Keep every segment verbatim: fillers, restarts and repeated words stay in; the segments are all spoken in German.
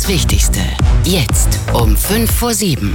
Das Wichtigste. Jetzt um fünf vor sieben.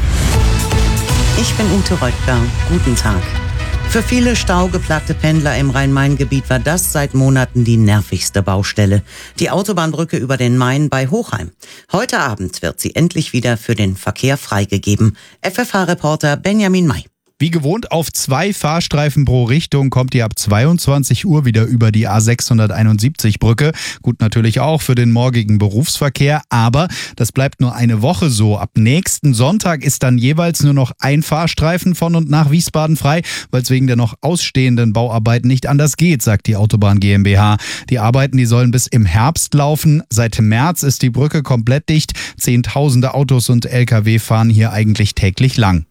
Ich bin Ute Reutger. Guten Tag. Für viele staugeplagte Pendler im Rhein-Main-Gebiet war das seit Monaten die nervigste Baustelle. Die Autobahnbrücke über den Main bei Hochheim. Heute Abend wird sie endlich wieder für den Verkehr freigegeben. F F H-Reporter Benjamin May. Wie gewohnt auf zwei Fahrstreifen pro Richtung kommt ihr ab zweiundzwanzig Uhr wieder über die A sechshunderteinundsiebzig Brücke. Gut, natürlich auch für den morgigen Berufsverkehr, aber das bleibt nur eine Woche so. Ab nächsten Sonntag ist dann jeweils nur noch ein Fahrstreifen von und nach Wiesbaden frei, weil es wegen der noch ausstehenden Bauarbeiten nicht anders geht, sagt die Autobahn GmbH. Die Arbeiten, die sollen bis im Herbst laufen. Seit März ist die Brücke komplett dicht. Zehntausende Autos und L K W fahren hier eigentlich täglich lang.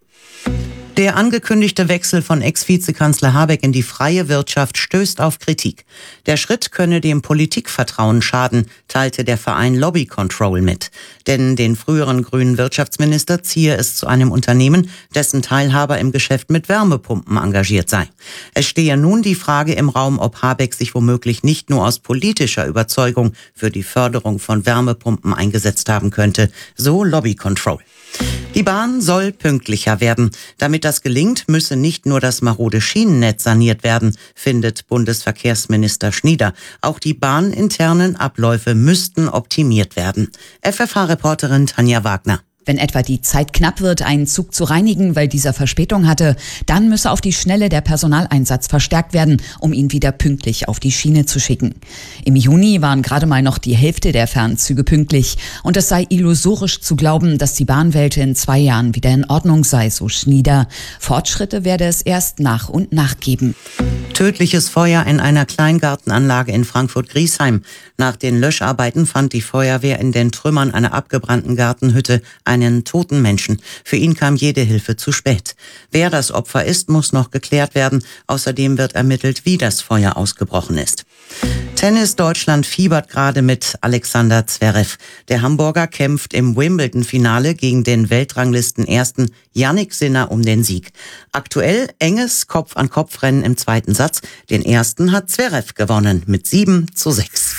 Der angekündigte Wechsel von Ex-Vizekanzler Habeck in die freie Wirtschaft stößt auf Kritik. Der Schritt könne dem Politikvertrauen schaden, teilte der Verein Lobby Control mit. Denn den früheren grünen Wirtschaftsminister ziehe es zu einem Unternehmen, dessen Teilhaber im Geschäft mit Wärmepumpen engagiert sei. Es stehe nun die Frage im Raum, ob Habeck sich womöglich nicht nur aus politischer Überzeugung für die Förderung von Wärmepumpen eingesetzt haben könnte, so Lobby Control. Die Bahn soll pünktlicher werden. Damit das gelingt, müsse nicht nur das marode Schienennetz saniert werden, findet Bundesverkehrsminister Schnieder. Auch die bahninternen Abläufe müssten optimiert werden. F F H-Reporterin Tanja Wagner. Wenn etwa die Zeit knapp wird, einen Zug zu reinigen, weil dieser Verspätung hatte, dann müsse auf die Schnelle der Personaleinsatz verstärkt werden, um ihn wieder pünktlich auf die Schiene zu schicken. Im Juni waren gerade mal noch die Hälfte der Fernzüge pünktlich und es sei illusorisch zu glauben, dass die Bahnwelt in zwei Jahren wieder in Ordnung sei, so Schnieder. Fortschritte werde es erst nach und nach geben. Tödliches Feuer in einer Kleingartenanlage in Frankfurt-Griesheim. Nach den Löscharbeiten fand die Feuerwehr in den Trümmern einer abgebrannten Gartenhütte einen toten Menschen. Für ihn kam jede Hilfe zu spät. Wer das Opfer ist, muss noch geklärt werden. Außerdem wird ermittelt, wie das Feuer ausgebrochen ist. Tennis Deutschland fiebert gerade mit Alexander Zverev. Der Hamburger kämpft im Wimbledon-Finale gegen den Weltranglisten-Ersten Jannik Sinner um den Sieg. Aktuell enges Kopf-an-Kopf-Rennen im zweiten Satz. Den ersten hat Zverev gewonnen mit sieben zu sechs.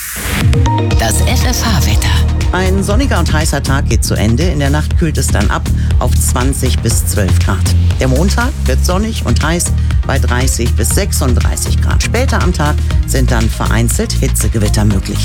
Das F F H-Wetter. Ein sonniger und heißer Tag geht zu Ende. In der Nacht kühlt es dann ab auf zwanzig bis zwölf Grad. Der Montag wird sonnig und heiß bei dreißig bis sechsunddreißig Grad. Später am Tag sind dann vereinzelt Hitzegewitter möglich.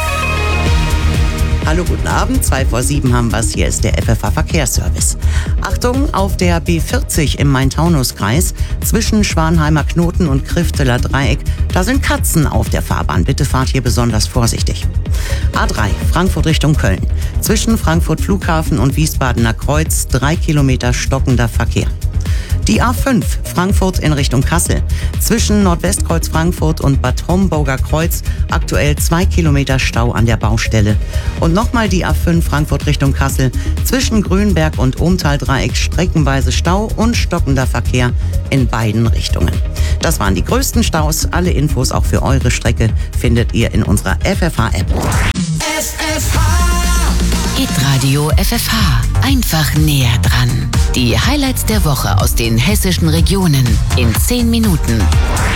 Hallo, guten Abend. Zwei vor sieben haben wir's. Hier ist der F F H-Verkehrsservice. Achtung, auf der B vierzig im Main-Taunus-Kreis zwischen Schwanheimer Knoten und Krifteler Dreieck, da sind Katzen auf der Fahrbahn. Bitte fahrt hier besonders vorsichtig. A drei, Frankfurt Richtung Köln. Zwischen Frankfurt Flughafen und Wiesbadener Kreuz drei Kilometer stockender Verkehr. Die A fünf, Frankfurt in Richtung Kassel. Zwischen Nordwestkreuz Frankfurt und Bad Homburger Kreuz aktuell zwei Kilometer Stau an der Baustelle. Und nochmal die A fünf, Frankfurt Richtung Kassel. Zwischen Grünberg und Ohmtal-Dreieck streckenweise Stau und stockender Verkehr in beiden Richtungen. Das waren die größten Staus. Alle Infos auch für eure Strecke findet ihr in unserer F F H-App. F F H. Hitradio F F H. Einfach näher dran. Die Highlights der Woche aus den hessischen Regionen in zehn Minuten.